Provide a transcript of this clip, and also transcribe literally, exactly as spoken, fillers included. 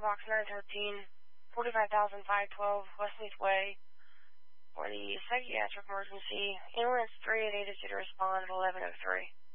box nine thirteen, forty-five thousand five twelve Westmeath Way for the psychiatric emergency. Ambulance three eight eight is due to respond at eleven oh three.